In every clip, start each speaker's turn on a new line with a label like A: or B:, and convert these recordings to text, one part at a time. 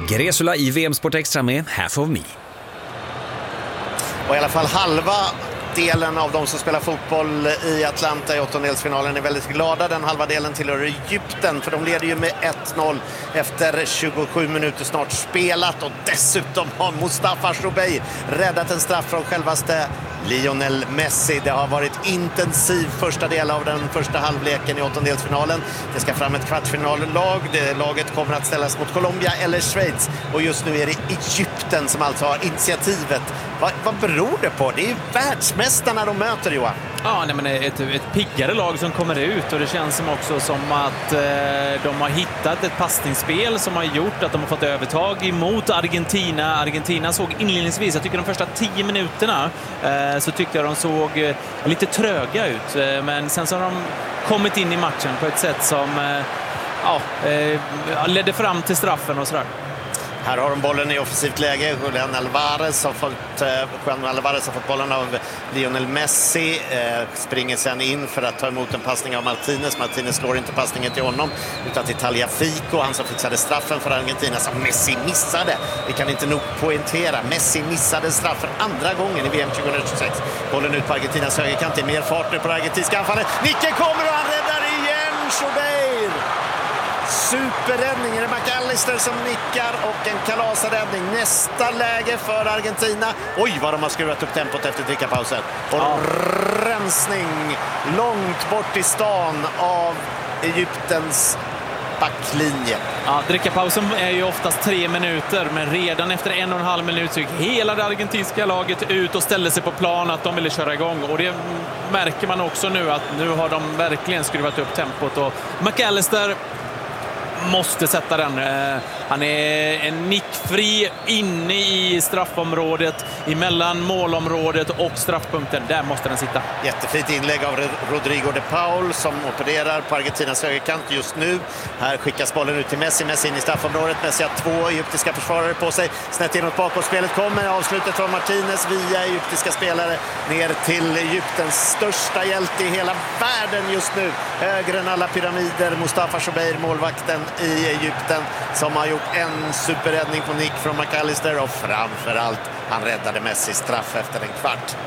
A: Gresula i VM-sport extra med Half of Me.
B: Och i alla fall halva delen av de som spelar fotboll i Atlanta i åttondelsfinalen är väldigt glada. Den halva delen tillhör Egypten, för de leder ju med 1-0 efter 27 minuter snart spelat. Och dessutom har Mustafa Shoubei räddat en straff från självaste Lionel Messi. Det har varit intensiv första del av den första halvleken i åttondelsfinalen. Det ska fram ett kvartsfinallag. Laget kommer att ställas mot Colombia eller Schweiz. Och just nu är det Egypten som alltså har initiativet. Vad beror det på? Det är ju världsmästarna de möter, Johan.
C: Ja, nej, men ett piggare lag som kommer ut, och det känns också som att de har hittat ett passningsspel som har gjort att de har fått övertag emot Argentina. Argentina såg inledningsvis, jag tycker de första 10 minuterna så tyckte jag de såg lite tröga ut, men sen så har de kommit in i matchen på ett sätt som ledde fram till straffen och sådär.
B: Här har de bollen i offensivt läge. Juan Alvarez har fått bollen av Lionel Messi. Springer sen in för att ta emot en passning av Martinez. Martinez slår inte passningen till honom utan till Tagliafico. Han som fixade straffen för Argentina som Messi missade. Vi kan inte nog poängtera. Messi missade straff för andra gången i VM 2026. Bollen ut på Argentinas högerkant. Det är mer fart nu på det argentinska anfallet. Nicken kommer och han räddar igen Shoubei. Superräddning, är det McAllister som nickar och en kalasräddning. Nästa läge för Argentina. Oj, vad de har skruvat upp tempot efter drickapausen. Och rensning långt bort i stan av Egyptens backlinje.
C: Ja, drickapausen är ju oftast 3 minuter, men redan efter 1,5 minut så gick hela det argentinska laget ut och ställde sig på plan att de ville köra igång. Och det märker man också nu, att nu har de verkligen skruvat upp tempot. Och McAllister måste sätta den. Han är en nickfri inne i straffområdet, emellan målområdet och straffpunkten. Där måste den sitta.
B: Jättefint inlägg av Rodrigo de Paul som opererar på Argentinas högerkant just nu. Här skickas bollen ut till Messi. Messi in i straffområdet. Messi har 2 egyptiska försvarare på sig. Snett inåt bakåt. Spelet kommer. Avslutet från Martinez via egyptiska spelare ner till Egyptens största hjälte i hela världen just nu. Högre än alla pyramider. Mustafa Shoubei, målvakten i Egypten, som har gjort en superräddning på nick från McAllister, och framförallt han räddade Messi straff efter en kvart.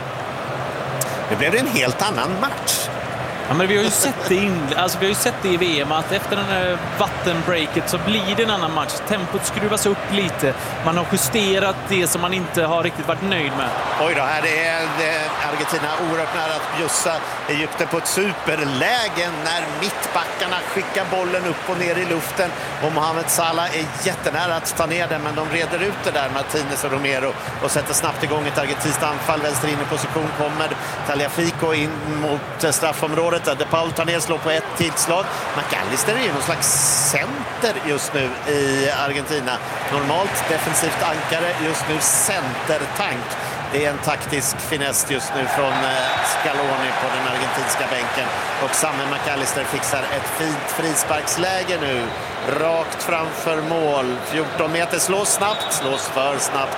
B: Det blev en helt annan match.
C: Ja, men vi har ju sett det i VM att efter den här vattenbreaket så blir det en annan match. Tempot skruvas upp lite. Man har justerat det som man inte har riktigt varit nöjd med.
B: Oj då, här är Argentina oerhört nära att bjussa Egypten på ett superläge när mittbackarna skickar bollen upp och ner i luften. Och Mohamed Salah är jättenära att ta ner den, men de reder ut det där, Martinez och Romero, och sätter snabbt igång ett argentinskt anfall. Vänster in i position kommer Tagliafico in mot straffområdet. De Paul tar ner, slår på ett tillslag. McAllister är ju någon slags center just nu i Argentina. Normalt defensivt ankare, just nu centertank. Det är en taktisk finess just nu från Scaloni på den argentinska bänken. Och Samuel McAllister fixar ett fint frisparksläge nu. Rakt framför mål. 14 meter, slås för snabbt.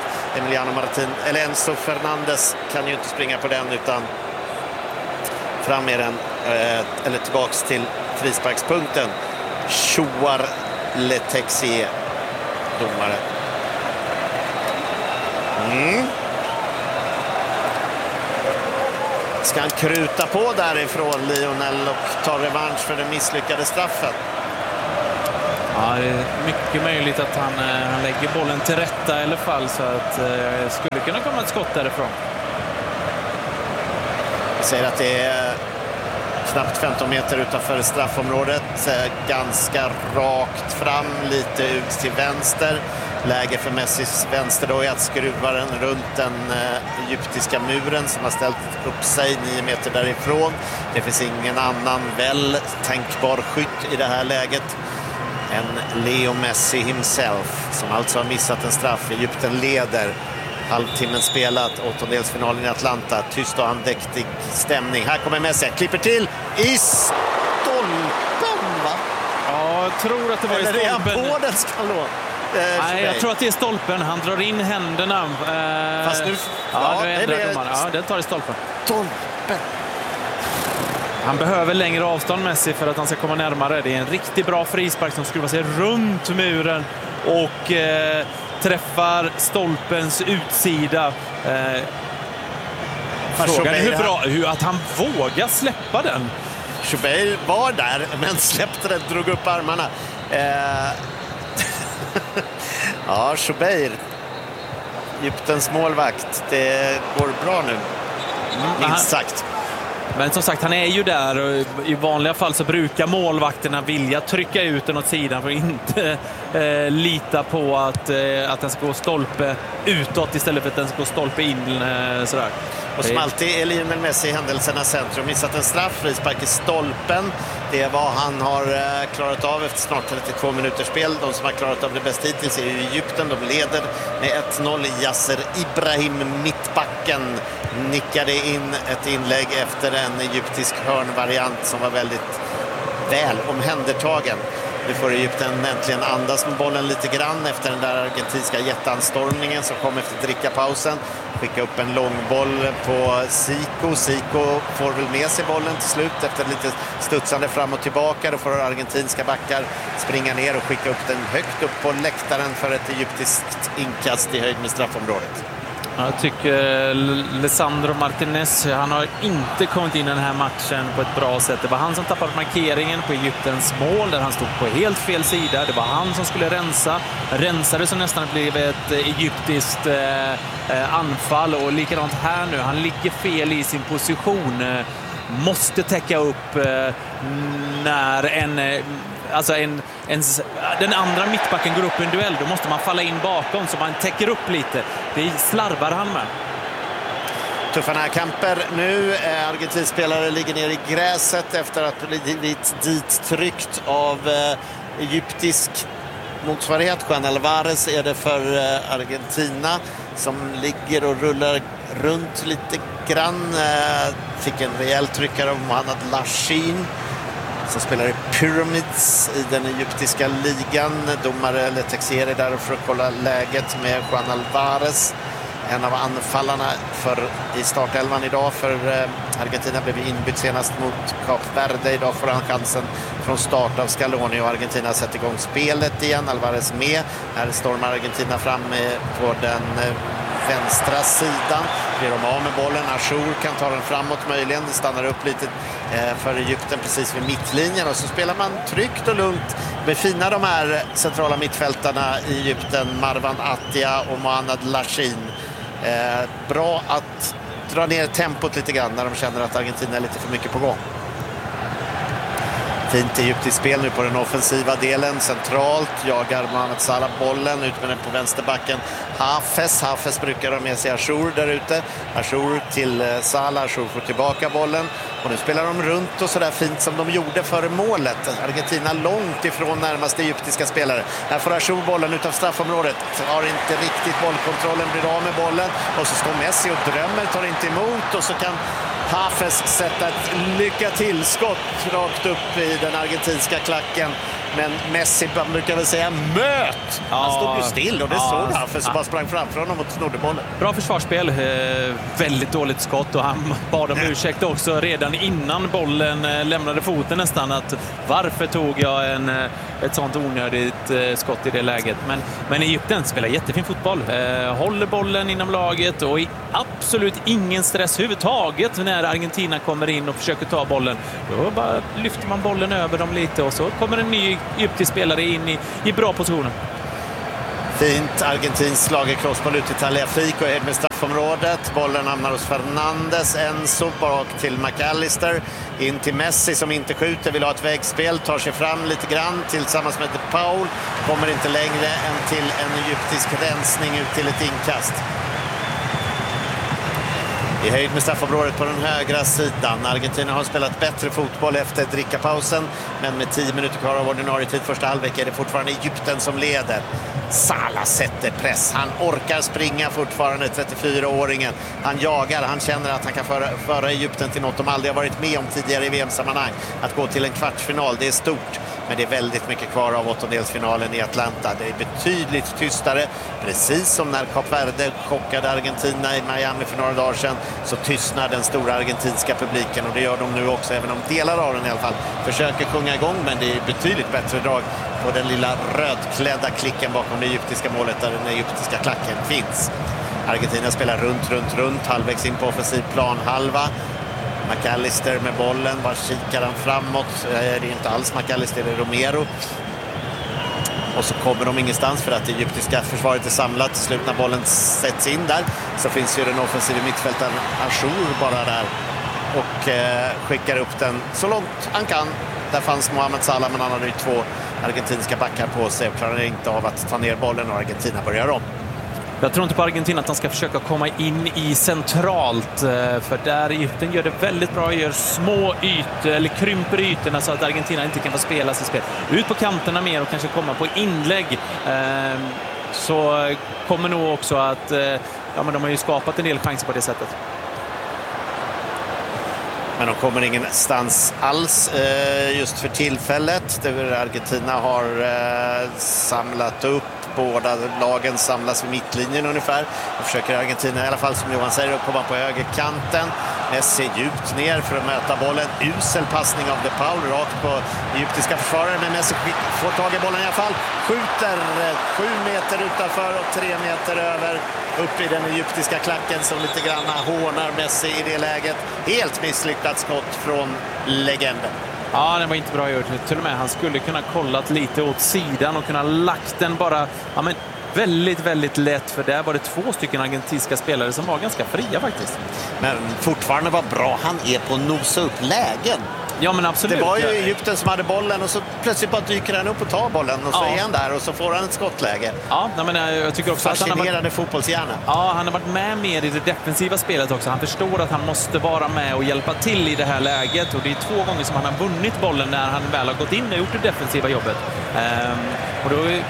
B: Enzo Fernandez kan ju inte springa på den, utan fram med den, eller tillbaks till frisparkspunkten. Chouar Letexier, domare. Ska han kruta på därifrån, Lionel, och ta revansch för den misslyckade straffen?
C: Ja, det är mycket möjligt att han lägger bollen till rätta i alla fall, så att skulle kunna komma ett skott därifrån.
B: Jag säger att det är knappt 15 meter utanför straffområdet. Ganska rakt fram, lite ut till vänster. Läge för Messis vänster då är att skruva den runt den egyptiska muren som har ställt upp sig 9 meter därifrån. Det finns ingen annan väl tänkbar skytt i det här läget än Leo Messi himself, som alltså har missat en straff. Egypten leder. Halvtimmen spelat, åttondelsfinalen i Atlanta. Tyst och andäktig stämning. Här kommer Messi, klipper till i stolpen, va?
C: Ja, jag tror att det var i stolpen.
B: Eller är han på den skalon?
C: Nej, jag tror att det är stolpen. Han drar in händerna.
B: Fast nu...
C: den tar i stolpen.
B: Stolpen.
C: Han behöver längre avstånd, Messi, för att han ska komma närmare. Det är en riktigt bra frispark som skruvar sig runt muren och träffar stolpens utsida. Frågan är hur att han vågar släppa den.
B: Shubeir var där, men släppte den, drog upp armarna. Ja, Shubeir, Egyptens målvakt, det går bra nu, minst sagt.
C: Men som sagt, han är ju där och i vanliga fall så brukar målvakterna vilja trycka ut den åt sidan för att inte lita på att den ska gå stolpe utåt istället för att den ska gå stolpe in sådär.
B: Och som alltid är Lionel Messi i händelsernas centrum. Missat en straff, frispark i stolpen. Det är vad han har klarat av efter snart 32 minuters spel. De som har klarat av det bäst hittills är ju Egypten. De leder med 1-0. Yasser Ibrahim, mittbacken, nickade in ett inlägg efter en egyptisk hörnvariant som var väldigt väl omhändertagen. Nu får Egypten äntligen andas med bollen lite grann efter den där argentinska jätteanstormningen som kom efter drickapausen. Skicka upp en långboll på Zico. Zico får väl med sig bollen till slut efter lite studsande fram och tillbaka. Då får argentinska backar springa ner och skicka upp den högt upp på läktaren för ett egyptiskt inkast i höjd med straffområdet.
C: Jag tycker Lisandro Martinez, han har inte kommit in i den här matchen på ett bra sätt. Det var han som tappade markeringen på Egyptens mål där han stod på helt fel sida. Det var han som skulle rensade som nästan blev ett egyptiskt anfall, och likadant här nu. Han ligger fel i sin position. Måste täcka upp när den andra mittbacken går upp i en duell. Då måste man falla in bakom så man täcker upp lite. Det slarvar han med.
B: Tuffa närkamper nu. Argentinspelare ligger ner i gräset efter att blivit dit tryckt av egyptisk motsvarighet. Juan Alvarez är det för Argentina som ligger och rullar runt lite grann. Fick en rejäl tryckare av Mohamed Lashin som spelar i Pyramids i den egyptiska ligan. Domare Letexier är där för att kolla läget med Juan Alvarez. En av anfallarna i startelvan idag för Argentina blev inbytt senast mot Kap Verde. Idag får han chansen från start av Scaloni och Argentina sätter igång spelet igen. Alvarez med. Här stormar Argentina fram på den vänstra sidan. Blir de av med bollen. Achour kan ta den framåt möjligen. Det stannar upp lite för Egypten precis vid mittlinjen. Och så spelar man tryggt och lugnt med fina de här centrala mittfältarna i Egypten. Marwan Attia och Mohamed Lashin. Bra att dra ner tempot lite grann när de känner att Argentina är lite för mycket på gång. Fint egyptiskt spel nu på den offensiva delen. Centralt jagar Mohamed Salah bollen ut med den på vänsterbacken. Hafez brukar ha med sig Achour där ute. Achour till Salah. Achour får tillbaka bollen. Och nu spelar de runt och sådär fint som de gjorde före målet. Argentina långt ifrån närmaste egyptiska spelare. Här får Achour bollen utav straffområdet. Har inte riktigt bollkontrollen, blir av med bollen. Och så står Messi och drömmer, tar inte emot. Och så kan Hafez sätta ett lycka tillskott rakt upp i den argentinska klacken. Men Messi brukar väl säga möt. Han stod ju still och det såg Hafez och bara sprang framför honom och snodde bollen.
C: Bra försvarsspel, väldigt dåligt skott och han bad om ursäkt också redan innan bollen lämnade foten nästan, att varför tog jag ett sånt onödigt skott i det läget. Men Egypten spelar jättefin fotboll, håller bollen inom laget och absolut ingen stress överhuvudtaget när Argentina kommer in och försöker ta bollen. Då bara lyfter man bollen över dem lite och så kommer en ny egyptisk spelare in i bra positioner.
B: Fint argentins slagerkross på ut till Tagliafico med straffområdet. Bollen hamnar hos Fernandes. Enzo bak till McAllister. In till Messi som inte skjuter, vill ha ett vägspel. Tar sig fram lite grann tillsammans med De Paul. Kommer inte längre än till en egyptisk rensning ut till ett inkast. I höjd med straffområdet på den högra sidan. Argentina har spelat bättre fotboll efter drickapausen, men med 10 minuter kvar av ordinarie tid första halvlek är det fortfarande Egypten som leder. Salah sätter press. Han orkar springa fortfarande, 34-åringen. Han jagar, han känner att han kan föra Egypten till något de aldrig har varit med om tidigare i VM-sammanhang. Att gå till en kvartsfinal, det är stort. men det är väldigt mycket kvar av åttondelsfinalen i Atlanta. Det är betydligt tystare, precis som när Kap Verde chockade Argentina i Miami för några dagar sedan, så tystnar den stora argentinska publiken, och det gör de nu också, även om delar av den i alla fall försöker sjunga igång, men det är betydligt bättre drag på den lilla rödklädda klicken bakom det egyptiska målet där den egyptiska klacken finns. Argentina spelar runt, halvvägs in på offensiv plan halva. McAllister med bollen, var kikar han framåt? Det är inte alls McAllister, det är Romero. Och så kommer de ingenstans för att det egyptiska försvaret är samlat. Till slut när bollen sätts in där så finns ju den offensiva mittfältaren Achour bara där och skickar upp den så långt han kan. Där fanns Mohamed Salah, men han hade ju 2 argentinska backar på sig och klarar inte av att ta ner bollen, och Argentina börjar om.
C: Jag tror inte på Argentina att de ska försöka komma in i centralt, för där Egypten gör det väldigt bra, gör små ytor eller krymper ytorna så att Argentina inte kan få spela sitt spel. Ut på kanterna mer och kanske komma på inlägg, så kommer nog också att men de har ju skapat en del chanser på det sättet.
B: Men de kommer ingenstans alls just för tillfället. Argentina har samlat upp. Båda lagen samlas vid mittlinjen ungefär. Och försöker Argentina i alla fall, som Johan säger, att komma på högerkanten. Messi djupt ner för att möta bollen. Usel passning av De Paul rakt på egyptiska försvarare. Men Messi får tag i bollen i alla fall. Skjuter 7 meter utanför och 3 meter över. Upp i den egyptiska klacken som lite grann hånar Messi i det läget. Helt misslyckat skott från legenden.
C: Ja, det var inte bra gjort. Till och med han skulle kunna kollat lite åt sidan och kunna lagt den bara väldigt, väldigt lätt, för där var det 2 stycken argentinska spelare som var ganska fria faktiskt.
B: Men fortfarande var bra han är på att nosa upp lägen.
C: Ja, men absolut.
B: Det var ju Egypten som hade bollen och så plötsligt bara dyker han upp och tar bollen och så är han där och så får han ett skottläge.
C: Ja, men jag tycker också
B: fascinerande
C: att han har
B: fotbollshjärna.
C: Ja, han har varit med mer i det defensiva spelet också. Han förstår att han måste vara med och hjälpa till i det här läget, och det är 2 gånger som han har vunnit bollen när han väl har gått in och gjort det defensiva jobbet. Och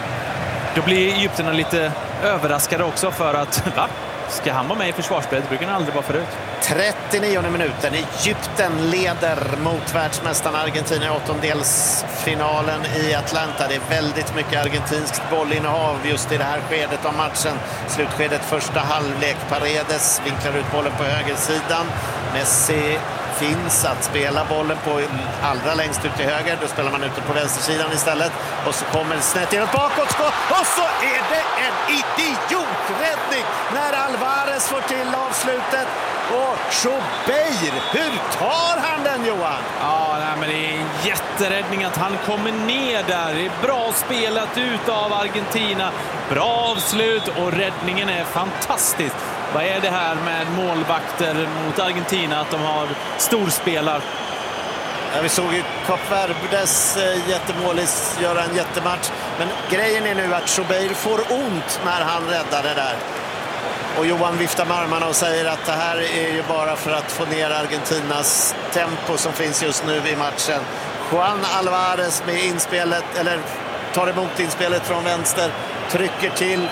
C: då blir Egypterna lite överraskade också, för att ska han vara med i försvarsspelet? Det brukar han aldrig vara förut.
B: 39:e minuten. Egypten leder mot världsmästarna Argentina i åttondelsfinalen i Atlanta. Det är väldigt mycket argentinskt bollinnehav just i det här skedet av matchen. Slutskedet första halvlek. Paredes vinklar ut bollen på högersidan. Messi finns att spela bollen på allra längst ut till höger. Då spelar man ute på vänstersidan istället. Och så kommer snett inåt bakåt. Och så är det en idioträddning när Alvarez får till avslutet. Och Chobeir, hur tar han den, Johan?
C: Ja, men det är en jätteräddning att han kommer ner där. Det är bra spelat ut av Argentina. Bra avslut och räddningen är fantastisk. Vad är det här med målvakter mot Argentina, att de har storspelar?
B: Ja, vi såg ju Kap Verdes jättemålis göra en jättematch. Men grejen är nu att Chobeir får ont när han räddar det där. Och Johan viftar med armarna och säger att det här är ju bara för att få ner Argentinas tempo som finns just nu i matchen. Juan Alvarez med inspelet, eller tar emot inspelet från vänster, trycker till.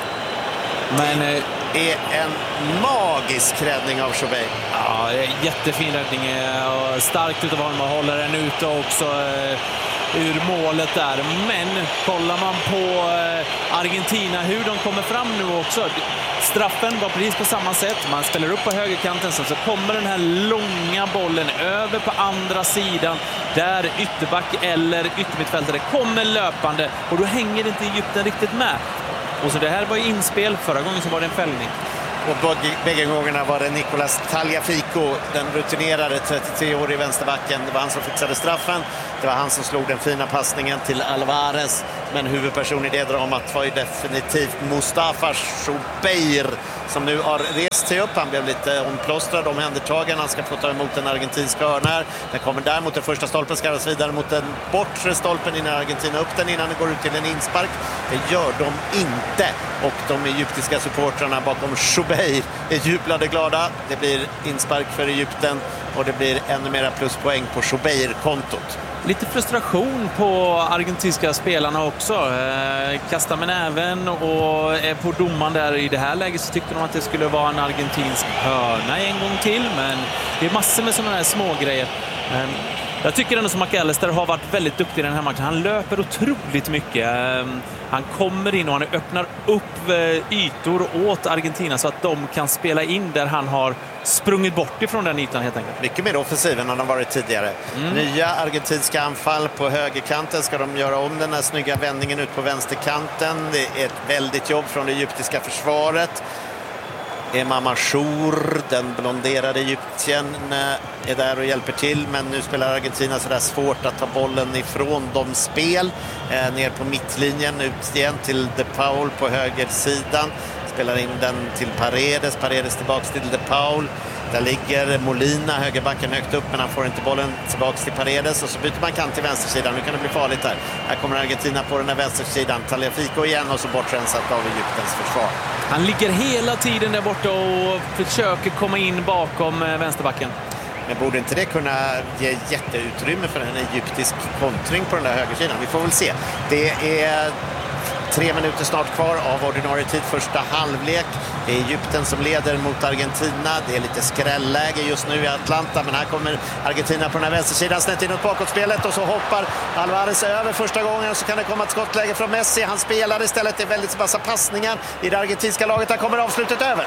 B: Men är en magisk räddning av Chobeir.
C: Ja, jättefin räddning. Starkt utav honom och håller den ute också ur målet där. Men kollar man på Argentina, hur de kommer fram nu också. Straffen var precis på samma sätt. Man spelar upp på högerkanten, så kommer den här långa bollen över på andra sidan där ytterback eller yttermittfältare kommer löpande, och då hänger inte Egypten riktigt med. Och så det här var inspel, förra gången så var det en fällning.
B: Och bägge gångerna var det Nicolas Tagliafico, den rutinerade 33-årige vänsterbacken. Det var han som fixade straffen. Det var han som slog den fina passningen till Alvarez. Men huvudperson i det dramat var ju definitivt Mustafa Chobeir, som nu har rest sig upp. Han blev lite omplåstrad, omhändertagen. Han ska få ta emot den argentinska hörna här. Den kommer där mot den första stolpen, ska röras vidare mot den bortre stolpen innan Argentina upp den, innan det går ut till en inspark. Det gör de inte. Och de egyptiska supportrarna bakom Chobeir är jublade glada. Det blir inspark för Egypten och det blir ännu mera pluspoäng på Chobeir-kontot.
C: Lite frustration på argentinska spelarna också. Kastar med näven och är på domaren där. I det här läget så tyckte de att det skulle vara en argentinsk hörna en gång till. Men det är massor med sådana här små grejer. Jag tycker ändå som McAllister har varit väldigt duktig i den här matchen. Han löper otroligt mycket. Han kommer in och han öppnar upp ytor åt Argentina så att de kan spela in där han har sprungit bort ifrån den ytan helt enkelt.
B: Mycket mer offensiv än de varit tidigare. Nya argentinska anfall på högerkanten. Ska de göra om den här snygga vändningen ut på vänsterkanten? Det är ett väldigt jobb från det egyptiska försvaret. Emma Mashour, den blonderade egyptien, är där och hjälper till, men nu spelar Argentina så där svårt att ta bollen ifrån dem spel. Ner på mittlinjen, ut igen till De Paul på högersidan. Spelar in den till Paredes, Paredes tillbaks till De Paul. Där ligger Molina, högerbacken högt upp, men han får inte bollen tillbaks till Paredes. Och så byter man kant till vänstersidan. Nu kan det bli farligt här. Här kommer Argentina på den här vänstersidan. Tagliafico igen och så bortrensat av Egyptens försvar.
C: Han ligger hela tiden där borta och försöker komma in bakom vänsterbacken.
B: Men borde inte det kunna ge jätteutrymme för en egyptisk kontring på den där högersidan? Vi får väl se. Det är 3 minuter snart kvar av ordinarie tid, första halvlek. Det är Egypten som leder mot Argentina. Det är lite skrälläge just nu i Atlanta, men här kommer Argentina på den här vänstersidan snett inåt bakåtspelet och så hoppar Alvarez över första gången och så kan det komma ett skottläge från Messi. Han spelar istället, det är väldigt massa passningar i det argentinska laget. Här kommer avslutet över.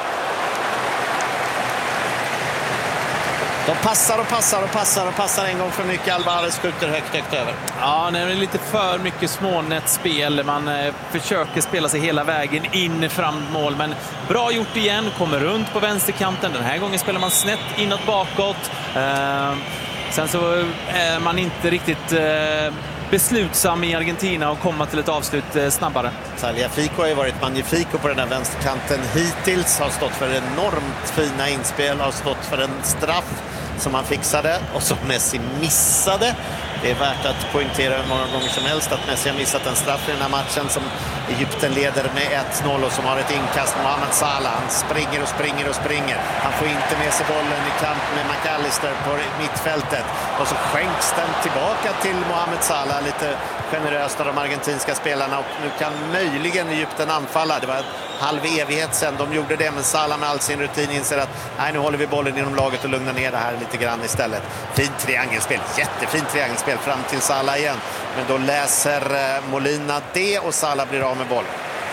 B: De passar och passar och passar och passar en gång för mycket. Alvarez skjuter högt över.
C: Ja, det är lite för mycket smånätspel. Man försöker spela sig hela vägen in fram mål, men bra gjort igen. Kommer runt på vänsterkanten. Den här gången spelar man snett inåt bakåt. Sen så är man inte riktigt beslutsam i Argentina och komma till ett avslut snabbare.
B: Tagliafico har ju varit magnifiko på den här vänsterkanten hittills. Har stått för enormt fina inspel. Har stått för en straff som han fixade och som Messi missade. Det är värt att poängtera hur många gånger som helst att Messi har missat en straff i den här matchen som Egypten leder med 1-0 och som har ett inkast. Mohamed Salah, han springer och springer och springer. Han får inte med sig bollen i kamp med McAllister på mittfältet. Och så skänks den tillbaka till Mohamed Salah lite generöst av de argentinska spelarna. Och nu kan möjligen Egypten anfalla. Det var en halv evighet sedan de gjorde det, men Salah med all sin rutin inser att nej, nu håller vi bollen inom laget och lugnar ner det här lite grann istället. Fint triangelspel, jättefint triangelspel fram till Salah igen. Men då läser Molina det och Salah blir av med bollen.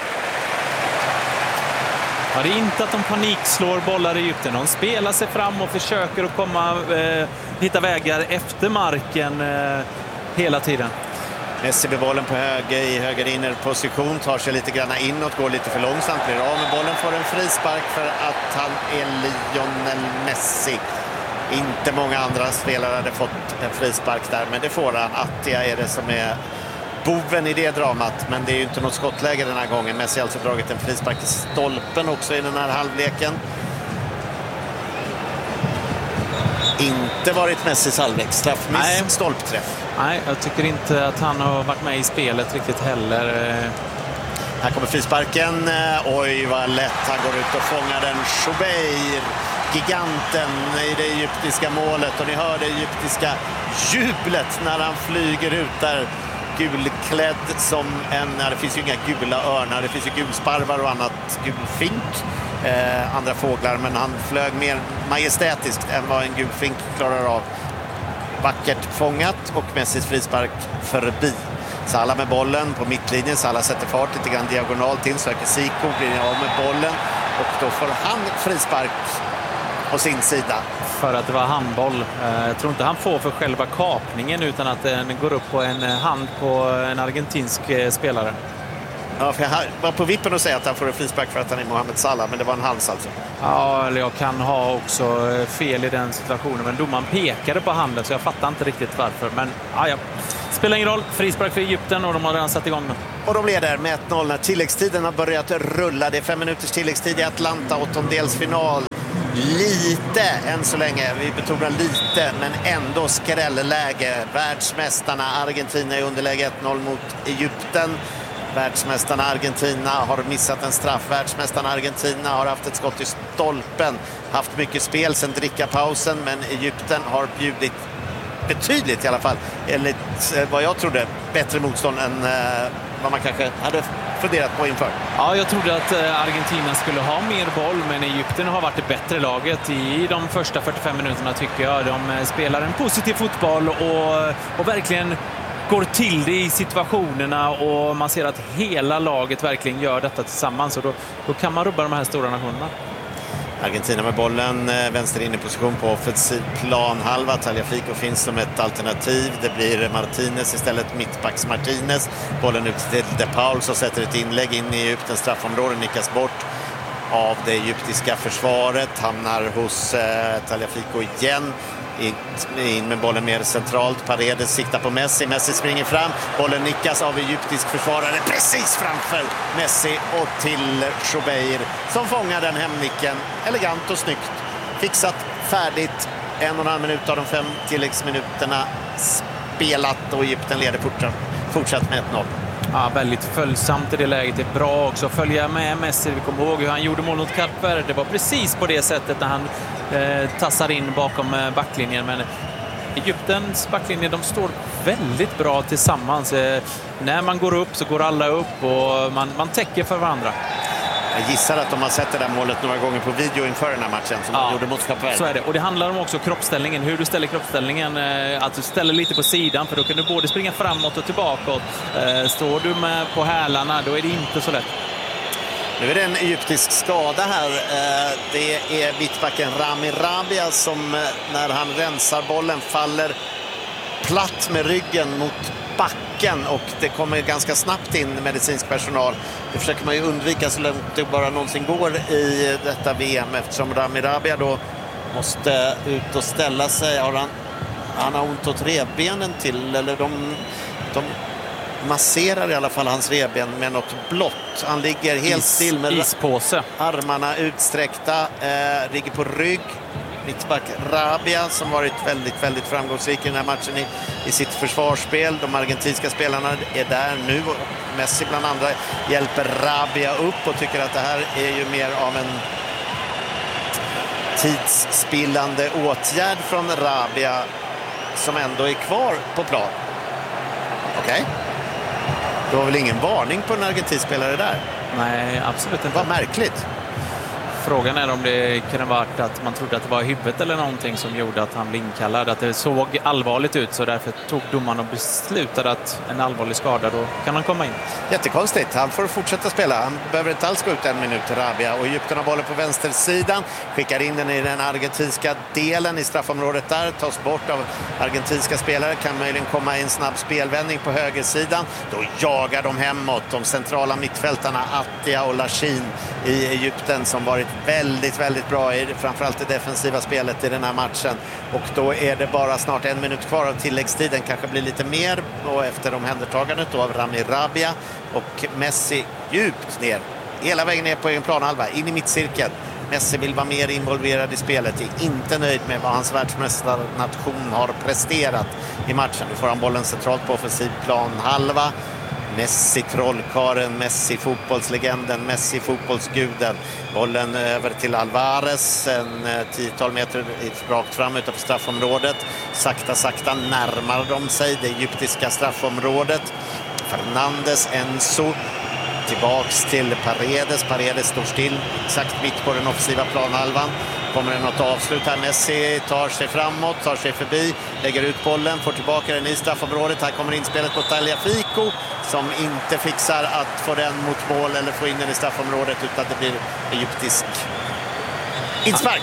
C: Ja, det är inte att de panikslår bollar i Egypten. De spelar sig fram och försöker att hitta vägar efter marken hela tiden.
B: Messi med bollen på höger innerposition, tar sig lite grann inåt, går lite för långsamt, blir av med bollen, får en frispark för att han är Lionel Messi. Inte många andra spelare hade fått en frispark där, men det får han. Attia är det som är boven i det dramat, men det är ju inte något skottläge den här gången. Messi har alltså dragit en frispark i stolpen också i den här halvleken. Inte varit Messis halvlek, straffmiss, stolpträff.
C: Nej, jag tycker inte att han har varit med i spelet riktigt heller.
B: Här kommer frisparken. Oj, vad lätt han går ut och fångar den. Choubeir, giganten i det egyptiska målet. Och ni hör det egyptiska jublet när han flyger ut där. Gulklädd som det finns ju inga gula örnar, det finns ju gulsparvar och annat, gulfink. Andra fåglar, men han flög mer majestätiskt än vad en gulfink klarar av. Vackert fångat och Messis frispark förbi. Salah med bollen på mittlinjen. Salah sätter fart lite grann diagonalt in, söker Zico, blir av med bollen och då får han frispark på sin sida.
C: För att det var handboll. Jag tror inte han får för själva kapningen utan att den går upp på en hand på en argentinsk spelare.
B: Ja, för jag var på vippen att säga att han får en frispark för att han är Mohamed Salah, men det var en hals alltså.
C: Ja, eller jag kan ha också fel i den situationen, men domaren pekade på handen så jag fattar inte riktigt varför. Men ja. Spelar ingen roll, frispark för Egypten och de har redan satt igång med.
B: Och de leder med 1-0 när tilläggstiden har börjat rulla. Det är 5 minuters tilläggstid i Atlanta, åttondelsfinal. Lite än så länge, vi betonar lite, men ändå skrälläge. Världsmästarna Argentina i underläge 1-0 mot Egypten. Världsmästarna Argentina har missat en straff. Världsmästarna Argentina har haft ett skott i stolpen. Haft mycket spel sedan drickapausen, men Egypten har bjudit betydligt i alla fall, enligt vad jag trodde, bättre motstånd än vad man kanske hade funderat på inför.
C: Ja, jag trodde att Argentina skulle ha mer boll, men Egypten har varit det bättre laget i de första 45 minuterna tycker jag. De spelar en positiv fotboll och verkligen går till det i situationerna, och man ser att hela laget verkligen gör detta tillsammans, och då kan man rubba de här stora nationerna.
B: Argentina med bollen, vänster in i position på offensiv planhalva. Tagliafico finns som ett alternativ. Det blir Martinez istället, mittbacks Martinez. Bollen ut till De Paul som sätter ett inlägg in i Egyptens straffområde, nickas bort av det egyptiska försvaret. Hamnar hos Tagliafico igen. In med bollen mer centralt. Paredes siktar på Messi. Messi springer fram. Bollen nickas av egyptisk försvarare precis framför Messi och till Choubeir som fångar den hemnicken. Elegant och snyggt. Fixat, färdigt. 1,5 minut av de 5 tilläggsminuterna spelat och Egypten leder fortsatt med 1-0.
C: Ja, väldigt följsamt i det läget. Det är bra också att följa med Messi. Vi kommer ihåg hur han gjorde mål mot Kap Verde. Det var precis på det sättet när han tassar in bakom backlinjen. Men Egyptens backlinje, de står väldigt bra tillsammans. När man går upp så går alla upp och man täcker för varandra.
B: Jag gissar att de har sett det där målet några gånger på video inför den här matchen som de gjorde mot Kap Verde.
C: Så är det. Och det handlar om också kroppsställningen. Hur du ställer kroppsställningen. Att du ställer lite på sidan, för då kan du både springa framåt och tillbaka. Står du med på hälarna, då är det inte så lätt.
B: Nu är det en egyptisk skada här. Det är mittbacken Rami Rabia som när han rensar bollen faller platt med ryggen mot backen, och det kommer ganska snabbt in medicinsk personal. Det försöker man ju undvika så långt det bara någonsin går i detta VM, eftersom Rami Rabia då måste ut och ställa sig. Han har ont åt revbenen till, eller de masserar i alla fall hans revben med något blått. Han ligger helt still med
C: ispåse.
B: Armarna utsträckta, ligger på rygg. Mittback Rabia som varit väldigt, väldigt framgångsrik i den här matchen i sitt försvarsspel. De argentinska spelarna är där nu. Messi bland andra hjälper Rabia upp och tycker att det här är ju mer av en tidsspillande åtgärd från Rabia som ändå är kvar på plan. Okej. Det var väl ingen varning på en argentinsk spelare där?
C: Nej, absolut inte.
B: Vad märkligt.
C: Frågan är om det kunde varit att man trodde att det var huvudet eller någonting som gjorde att han blev inkallad. Att det såg allvarligt ut, så därför tog domaren och beslutade att en allvarlig skada, då kan han komma in.
B: Jättekonstigt. Han får fortsätta spela. Han behöver inte alls gå ut 1 minut till Rabia. Och Egypten har bollen på vänstersidan. Skickar in den i den argentinska delen i straffområdet där. Tas bort av argentinska spelare. Kan möjligen komma i en snabb spelvändning på högersidan. Då jagar de hemåt. De centrala mittfältarna Attia och Lachin i Egypten som varit väldigt, väldigt bra i framförallt det defensiva spelet i den här matchen. Och då är det bara snart 1 minut kvar av tilläggstiden. Kanske blir lite mer, och efter omhändertagandet då av Rami Rabia och Messi djupt ner. Hela vägen ner på egen planhalva, in i mittcirkeln. Messi vill vara mer involverad i spelet. Är inte nöjd med vad hans världsmästarnation har presterat i matchen. Nu får han bollen centralt på offensiv planhalva. Messi trollkaren, Messi fotbollslegenden, Messi fotbollsguden. Bollen över till Alvarez, en 10-tal meter rakt fram utanför straffområdet. Sakta närmar de sig det egyptiska straffområdet. Fernandes, Enzo, tillbaks till Paredes. Paredes står still exakt mitt på den offensiva planhalvan. Kommer det något avslut här. Messi tar sig framåt, tar sig förbi, lägger ut bollen, får tillbaka den i straffområdet. Här kommer inspelet på Tagliafico som inte fixar att få den mot mål eller få in den i straffområdet, utan det blir egyptisk inspark.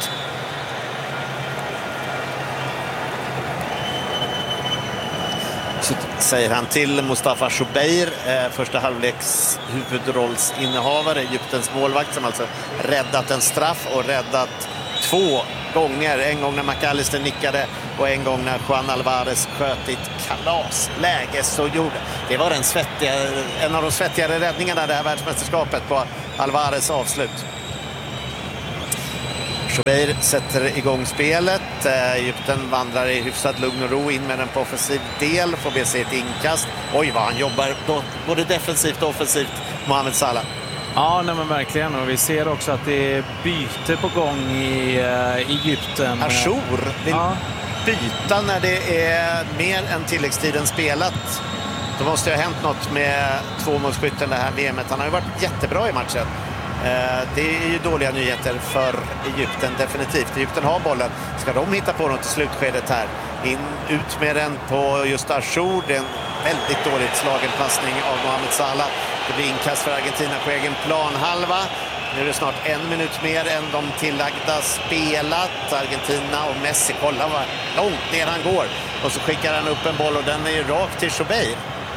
B: Så säger han till Mustafa Choubeir, första halvleks huvudrollsinnehavare, Egyptens målvakt, som alltså räddat en straff och räddat 2 gånger. En gång när McAllister nickade och en gång när Juan Alvarez sköt i ett kalasläge. Så gjorde det var en av de svettigare räddningarna det här världsmästerskapet på Alvarez avslut. Choubeir sätter igång spelet. Egypten vandrar i hyfsad lugn och ro in med den på offensiv del. Får be sig ett inkast. Oj vad han jobbar både defensivt och offensivt, Mohamed Salah.
C: Ja, nej, men verkligen. Och vi ser också att det är byte på gång i Egypten.
B: Achour vill byta när det är mer än tilläggstiden spelat Då måste det ha hänt något med tvåmålsskytten det här VMet. Han har ju varit jättebra i matchen. Det är ju dåliga nyheter för Egypten, definitivt. Egypten har bollen. Ska de hitta på något i slutskedet här? Ut med den på just Achour. Det är en väldigt dåligt slagen passning av Mohamed Salah. Det blir inkast för Argentina på egen planhalva. Nu är det snart 1 minut mer än de tillagda spelat. Argentina och Messi, kolla vad långt ner han går. Och så skickar han upp en boll och den är ju rakt till Choubeir.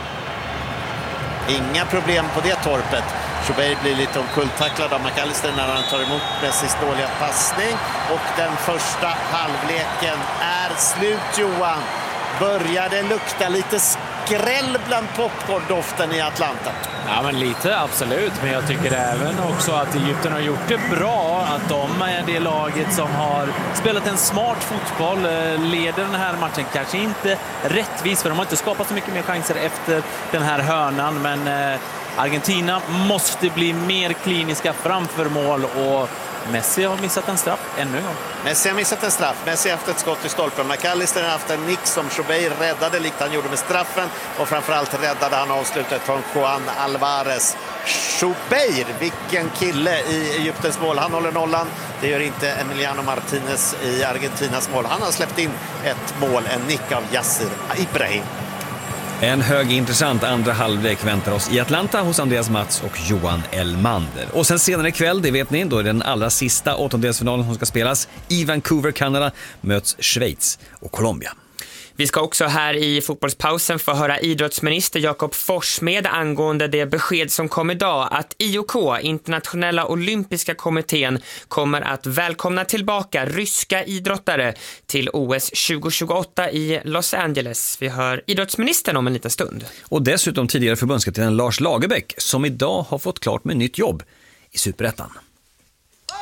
B: Inga problem på det torpet. Choubeir blir lite omkulltacklad av McAllister när han tar emot Messis dåliga passning. Och den första halvleken är slut, Johan. Började lukta lite skräll bland popcorndoften i Atlanta.
C: Ja, men lite, absolut. Men jag tycker även också att Egypten har gjort det bra. Att de är det laget som har spelat en smart fotboll, leder den här matchen. Kanske inte rättvis, för de har inte skapat så mycket mer chanser efter den här hörnan. Men Argentina måste bli mer kliniska framför mål, och Messi har missat en straff ännu en gång.
B: Messi har missat en straff. Messi har haft ett skott i stolpen. McAllister har haft en nick som Choubeir räddade, likt han gjorde med straffen. Och framförallt räddade han avslutet från Juan Alvarez. Choubeir, vilken kille i Egyptens mål. Han håller nollan. Det gör inte Emiliano Martinez i Argentinas mål. Han har släppt in ett mål, en nick av Yasser Ibrahim.
A: En högintressant andra halvlek väntar oss i Atlanta hos Andreas Mats och Johan Elmander. Och sen senare ikväll, det vet ni, då är den allra sista åttondelsfinalen som ska spelas. I Vancouver, Kanada, möts Schweiz och Colombia.
D: Vi ska också här i fotbollspausen få höra idrottsminister Jakob Forssmed angående det besked som kom idag att IOK, Internationella Olympiska kommittén, kommer att välkomna tillbaka ryska idrottare till OS 2028 i Los Angeles. Vi hör idrottsministern om en liten stund.
A: Och dessutom tidigare förbundskapten Lars Lagerbäck, som idag har fått klart med nytt jobb i Superettan.